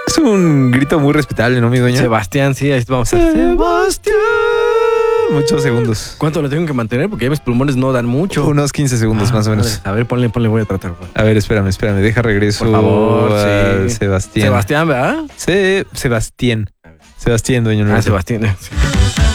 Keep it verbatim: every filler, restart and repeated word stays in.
Es un grito muy respetable, ¿no, mi dueño? Sebastián, sí, ahí vamos a hacer. Sebastián. Muchos segundos. ¿Cuánto lo tengo que mantener? Porque ya mis pulmones no dan mucho. Unos quince segundos Ah, más o menos. A ver, ponle, ponle, voy a tratar. A ver, espérame, espérame. Deja regreso. Por favor, al sí. Sebastián. Sebastián, ¿verdad? Sí, Sebastián. Sebastián, dueño. Ah, nuestro. Sebastián. Sí.